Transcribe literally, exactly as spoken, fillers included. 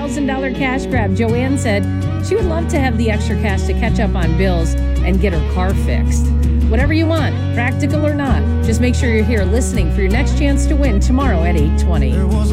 thousand dollars cash grab. Joanne said she would love to have the extra cash to catch up on bills and get her car fixed. Whatever you want, practical or not, just make sure you're here listening for your next chance to win tomorrow at eight twenty.